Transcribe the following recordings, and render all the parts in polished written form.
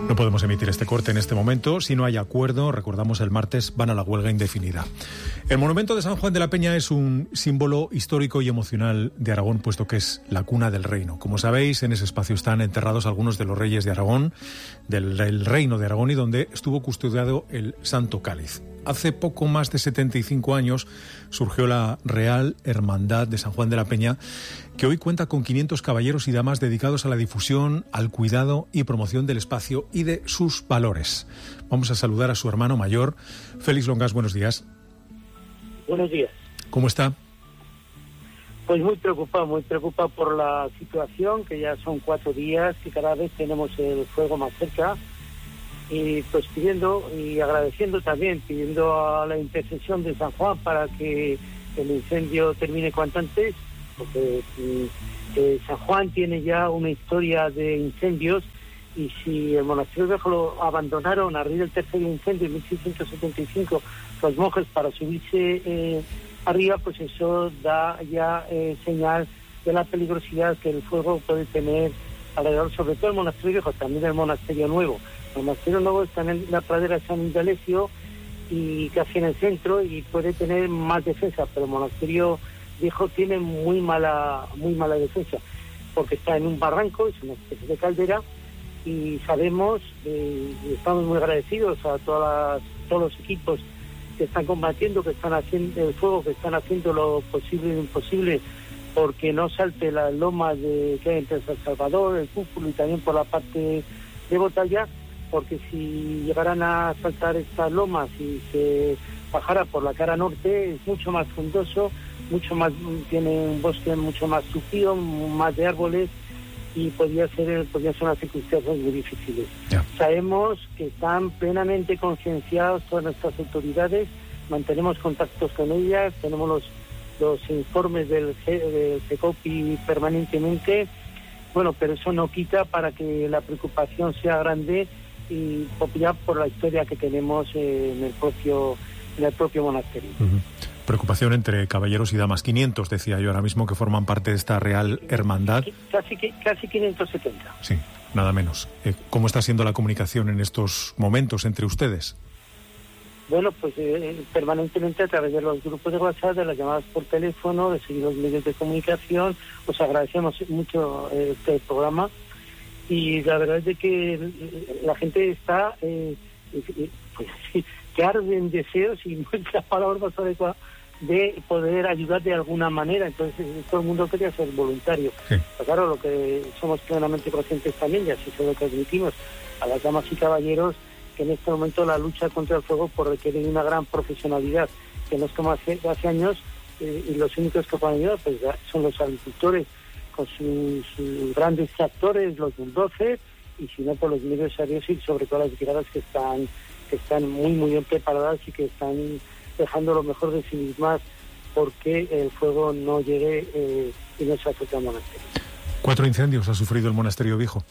No podemos emitir este corte en este momento. Si no hay acuerdo, recordamos, el martes van a la huelga indefinida. El monumento de San Juan de la Peña es un símbolo histórico y emocional de Aragón, puesto que es la cuna del reino. Como sabéis, en ese espacio están enterrados algunos de los reyes de Aragón, del reino de Aragón, y donde estuvo custodiado el Santo Cáliz. Hace poco más de 75 años surgió la Real Hermandad de San Juan de la Peña, que hoy cuenta con 500 caballeros y damas dedicados a la difusión, al cuidado y promoción del espacio y de sus valores. Vamos a saludar a su hermano mayor, Félix Longas. Buenos días. Buenos días. ¿Cómo está? Pues muy preocupado por la situación, que ya son 4 días que cada vez tenemos el fuego más cerca. Y pues pidiendo y agradeciendo también, pidiendo a la intercesión de San Juan para que el incendio termine cuanto antes, porque San Juan tiene ya una historia de incendios, y si el monasterio viejo lo abandonaron a raíz del tercer incendio en 1675 los monjes para subirse arriba, pues eso da ya señal de la peligrosidad que el fuego puede tener alrededor, sobre todo el monasterio viejo, también el monasterio nuevo. El monasterio nuevo está en la pradera de San Indalecio y casi en el centro, y puede tener más defensa, pero el monasterio viejo tiene muy mala defensa, porque está en un barranco, es una especie de caldera, y sabemos, y estamos muy agradecidos a todos los equipos que están combatiendo, que están haciendo el fuego, que están haciendo lo posible y lo imposible porque no salte la loma que hay entre San Salvador, el Cúpulo y también por la parte de Botalla, porque si llegaran a saltar estas lomas y se bajara por la cara norte, es mucho más frondoso, tiene un bosque mucho más tupido, más de árboles, y podría ser unas circunstancias muy difíciles. Yeah. Sabemos que están plenamente concienciados todas nuestras autoridades, mantenemos contactos con ellas, tenemos los informes del CECOPI permanentemente, pero eso no quita para que la preocupación sea grande, y ya por la historia que tenemos en el propio monasterio. Uh-huh. Preocupación entre caballeros y damas. 500, decía yo ahora mismo, que forman parte de esta Real Hermandad. Casi 570. Sí, nada menos. ¿Cómo está siendo la comunicación en estos momentos entre ustedes? Bueno, pues permanentemente a través de los grupos de WhatsApp, de las llamadas por teléfono, de seguir los medios de comunicación. Os agradecemos mucho este programa, y la verdad es de que la gente está que arde en deseos, y no es la palabra más adecuada, de poder ayudar de alguna manera. Entonces todo el mundo quería ser voluntario. Sí. Pero claro, lo que somos plenamente conscientes también, y así se lo transmitimos a las damas y caballeros, que en este momento la lucha contra el fuego requiere una gran profesionalidad, que no es como hace años, y los únicos que pueden ayudar pues son los agricultores con sus grandes tractores, los bulldozers, y si no, por los medios aéreos, y sobre todo las brigadas que están muy muy bien preparadas y que están dejando lo mejor de sí mismas porque el fuego no llegue y no se afecte al monasterio. 4 incendios ha sufrido el monasterio viejo.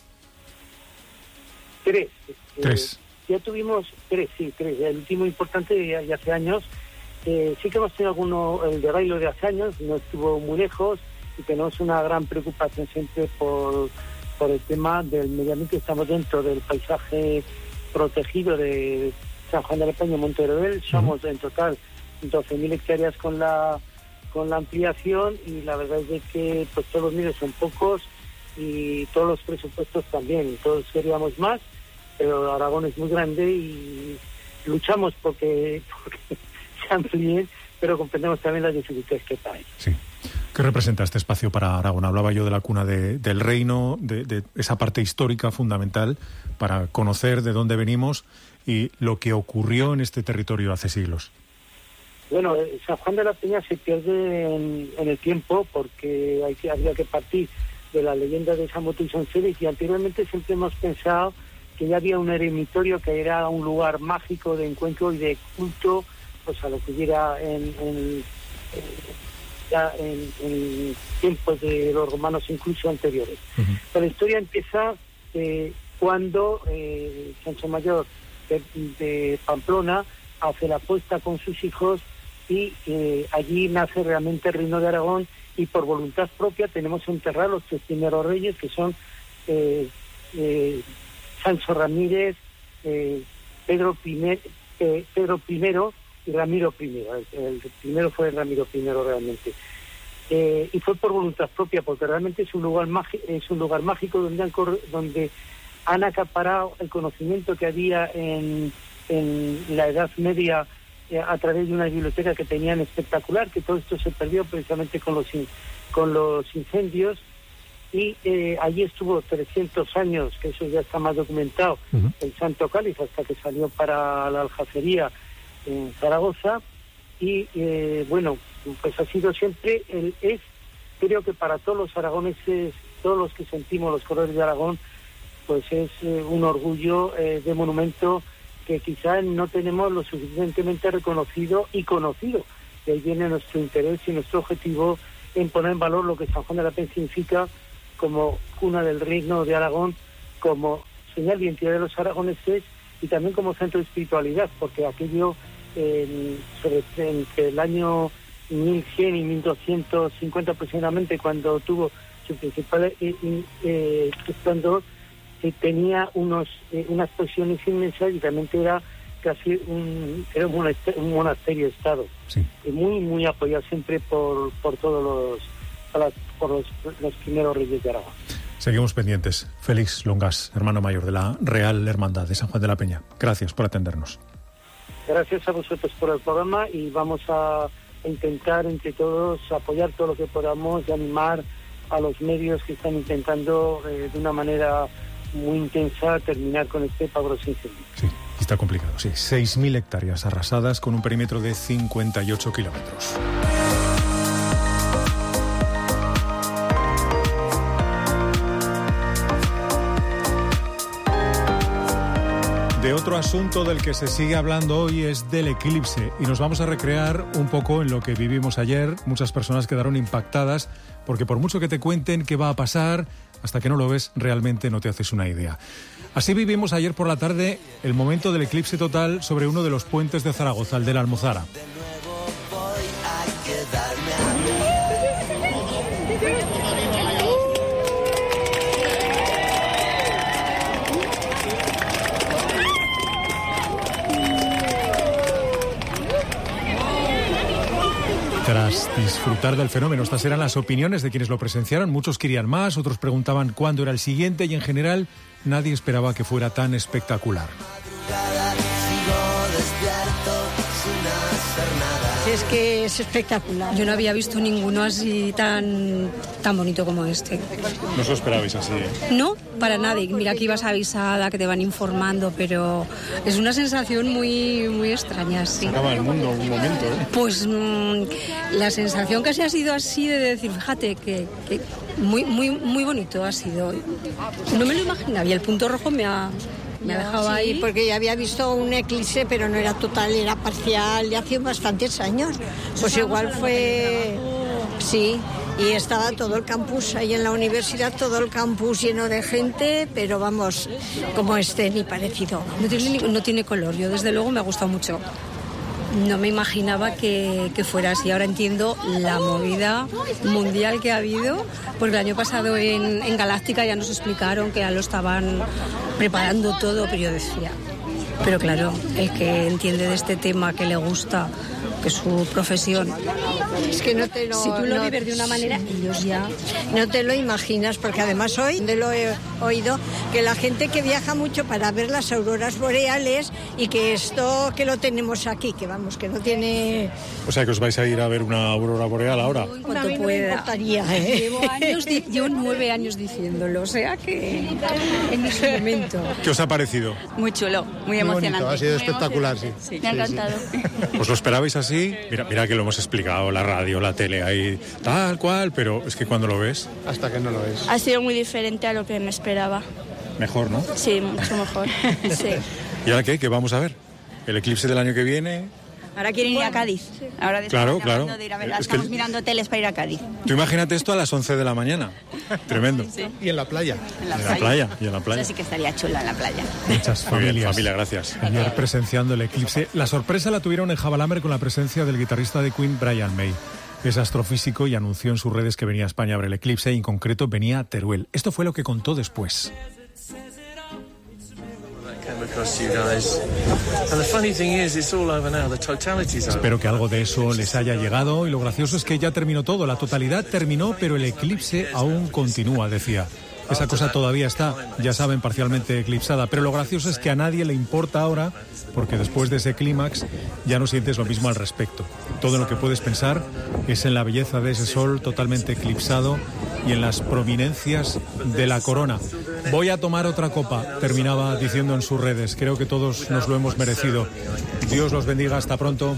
3. Ya tuvimos 3. El último importante ya hace años. Sí que hemos tenido alguno, el de Bailo de hace años, no estuvo muy lejos, y tenemos una gran preocupación siempre por el tema del medio ambiente. Estamos dentro del paisaje protegido de San Juan de la Peña, Monte Heroel. Somos en total 12.000 hectáreas con la ampliación, y la verdad es de que pues todos los medios son pocos y todos los presupuestos también. Todos queríamos más, pero Aragón es muy grande y luchamos porque se amplíen, pero comprendemos también las dificultades que hay. Sí. ¿Qué representa este espacio para Aragón? Hablaba yo de la cuna del reino, de esa parte histórica fundamental para conocer de dónde venimos y lo que ocurrió en este territorio hace siglos. Bueno, San Juan de la Peña se pierde en el tiempo, porque habría que partir de la leyenda de San Moto y San Félix, y anteriormente siempre hemos pensado que ya había un eremitorio que era un lugar mágico de encuentro y de culto, pues a lo que hubiera en tiempos de los romanos, incluso anteriores. Uh-huh. Pero la historia empieza cuando Sancho Mayor de Pamplona hace la apuesta con sus hijos, y allí nace realmente el Reino de Aragón, y por voluntad propia tenemos enterrados los 3 primeros reyes, que son Sancho Ramírez, Pedro I y Ramiro I. El primero fue Ramiro I realmente. Y fue por voluntad propia, porque realmente es un lugar mágico donde han acaparado el conocimiento que había en la Edad Media a través de una biblioteca que tenían espectacular, que todo esto se perdió precisamente con los incendios, y allí estuvo 300 años, que eso ya está más documentado, el Santo Cáliz, hasta que salió para la Aljafería en Zaragoza, y bueno, pues ha sido siempre, creo que para todos los aragoneses, todos los que sentimos los colores de Aragón, pues es un orgullo de monumento que quizá no tenemos lo suficientemente reconocido y conocido. De ahí viene nuestro interés y nuestro objetivo en poner en valor lo que San Juan de la Peña significa como cuna del Reino de Aragón, como señal de identidad de los aragoneses y también como centro de espiritualidad, porque aquello entre el año 1100 y 1250 aproximadamente, cuando tuvo su principal esplendor, tenía unas posesiones inmensas y también era casi un monasterio-estado. Sí. Muy, muy apoyado siempre por todos los primeros reyes de Aragón. Seguimos pendientes. Félix Longas, hermano mayor de la Real Hermandad de San Juan de la Peña. Gracias por atendernos. Gracias a vosotros por el programa y vamos a intentar entre todos apoyar todo lo que podamos y animar a los medios que están intentando de una manera muy intensa terminar con este pavoroso incendio. Sí, está complicado, sí. 6.000 hectáreas arrasadas con un perímetro de 58 kilómetros. De otro asunto del que se sigue hablando hoy es del eclipse y nos vamos a recrear un poco en lo que vivimos ayer. Muchas personas quedaron impactadas porque por mucho que te cuenten qué va a pasar, hasta que no lo ves realmente no te haces una idea. Así vivimos ayer por la tarde el momento del eclipse total sobre uno de los puentes de Zaragoza, el de la Almozara. Tras disfrutar del fenómeno, estas eran las opiniones de quienes lo presenciaron. Muchos querían más, otros preguntaban cuándo era el siguiente y en general nadie esperaba que fuera tan espectacular. Es que es espectacular. Yo no había visto ninguno así tan bonito como este. ¿No os lo esperabais así? No, para nada. Mira que ibas avisada, que te van informando, pero es una sensación muy, muy extraña. Sí. Se acaba el mundo un momento, ¿eh? Pues la sensación casi ha sido así de decir, fíjate, que muy, muy, muy bonito ha sido. No me lo imaginaba y el punto rojo me ha dejado ahí. Sí, porque ya había visto un eclipse, pero no era total, era parcial, ya hace bastantes años. Pues igual fue... Sí, y estaba todo el campus ahí en la universidad, todo el campus lleno de gente, pero vamos, como ni parecido. No tiene color, yo desde luego me ha gustado mucho. No me imaginaba que fuera así. Ahora entiendo la movida mundial que ha habido, porque el año pasado en Galáctica ya nos explicaron que ya lo estaban preparando todo, pero yo decía, pero claro, el que entiende de este tema, que le gusta, que es su profesión, es que no te lo, si tú lo vives de una manera, ellos ya no te lo imaginas, porque además hoy lo he oído, que la gente que viaja mucho para ver las auroras boreales y que esto que lo tenemos aquí, que vamos, que no tiene... O sea, que os vais a ir a ver una aurora boreal ahora. En cuanto pueda. Llevo 9 años diciéndolo, o sea que en ese momento. ¿Qué os ha parecido? Muy chulo, muy emocionante. Bonito, ha sido espectacular, sí. Me ha encantado. ¿Os lo esperabais así? Mira que lo hemos explicado, la radio, la tele, ahí tal cual, pero es que cuando lo ves... Hasta que no lo ves. Ha sido muy diferente a lo que me esperaba. Mejor, ¿no? Sí, mucho mejor. Sí. ¿Y ahora qué? ¿Qué vamos a ver? ¿El eclipse del año que viene? Ahora quieren ir a Cádiz. Ahora claro. De ir a ver, estamos mirando teles para ir a Cádiz. Tú imagínate esto a las 11 de la mañana. Tremendo. Sí. Y en la playa. En la playa. Eso sí que estaría chula en la playa. Muchas familias. Familia, gracias. Ayer presenciando el eclipse. La sorpresa la tuvieron en Jabalamer con la presencia del guitarrista de Queen, Brian May. Es astrofísico y anunció en sus redes que venía a España a ver el eclipse y en concreto venía a Teruel. Esto fue lo que contó después. Espero que algo de eso les haya llegado, y lo gracioso es que ya terminó todo, la totalidad terminó, pero el eclipse aún continúa, decía. Esa cosa todavía está, ya saben, parcialmente eclipsada, pero lo gracioso es que a nadie le importa ahora, porque después de ese clímax ya no sientes lo mismo al respecto. Todo lo que puedes pensar es en la belleza de ese sol totalmente eclipsado y en las prominencias de la corona. Voy a tomar otra copa, terminaba diciendo en sus redes. Creo que todos nos lo hemos merecido. Dios los bendiga, hasta pronto.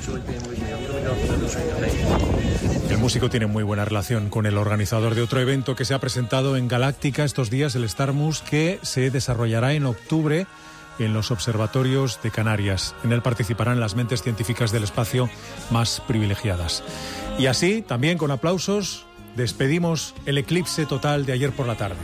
El músico tiene muy buena relación con el organizador de otro evento que se ha presentado en Galáctica estos días, el Starmus, que se desarrollará en octubre en los observatorios de Canarias. En él participarán las mentes científicas del espacio más privilegiadas. Y así, también con aplausos, despedimos el eclipse total de ayer por la tarde.